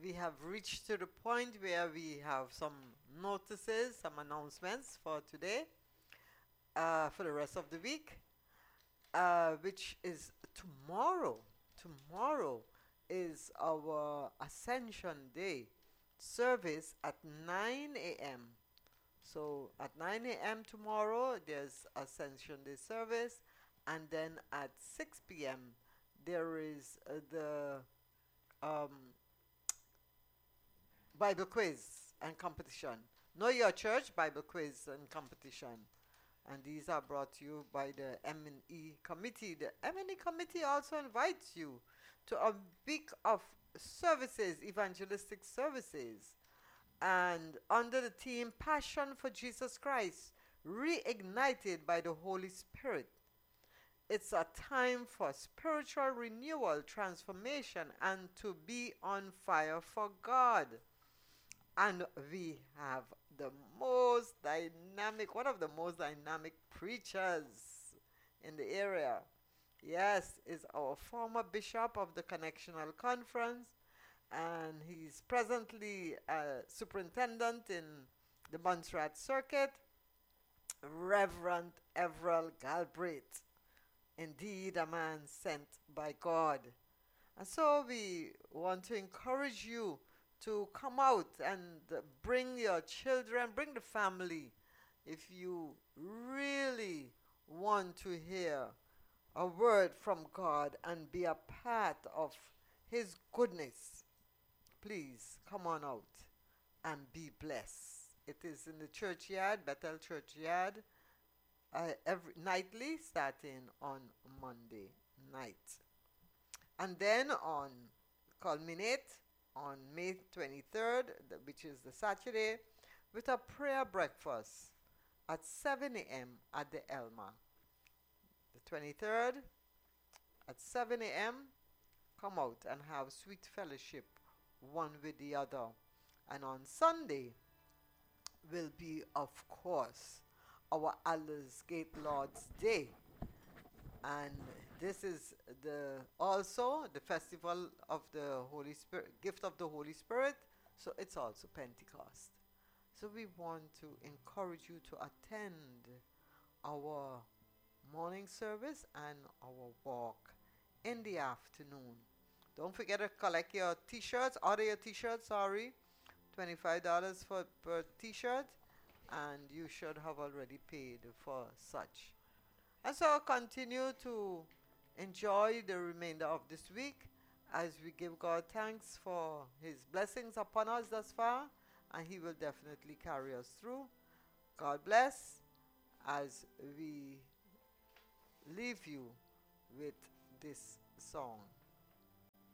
we have reached to the point where we have some notices, some announcements for today, for the rest of the week, which is tomorrow. Tomorrow is our Ascension Day service at 9 a.m. So at 9 a.m. tomorrow, there's Ascension Day service, and then at 6 p.m. there is the um, Bible quiz and competition. Know Your Church Bible quiz and competition. And these are brought to you by the M&E committee. The M&E committee also invites you to a week of services, evangelistic services, and under the theme Passion for Jesus Christ, reignited by the Holy Spirit. It's a time for spiritual renewal, transformation, and to be on fire for God. And we have the most dynamic, one of the most dynamic preachers in the area. Yes, is our former bishop of the Connectional Conference, and he's presently a superintendent in the Montserrat Circuit, Reverend Everell Galbraith. Indeed, a man sent by God. And so we want to encourage you to come out and bring your children, bring the family. If you really want to hear a word from God and be a part of His goodness, please come on out and be blessed. It is in the churchyard, Bethel Churchyard, every nightly, starting on Monday night. And then culminate on May 23rd, which is the Saturday, with a prayer breakfast at 7 a.m. at the Elma. The 23rd at 7 a.m., come out and have sweet fellowship one with the other. And on Sunday will be, of course, our Aldersgate Lord's Day. And this is also the festival of the Holy Spirit, gift of the Holy Spirit. So it's also Pentecost. So we want to encourage you to attend our morning service and our walk in the afternoon. Don't forget to collect your t-shirts, order your t-shirts, $25 per t-shirt, and you should have already paid for such. And so continue to enjoy the remainder of this week as we give God thanks for His blessings upon us thus far, and He will definitely carry us through. God bless as we leave you with this song.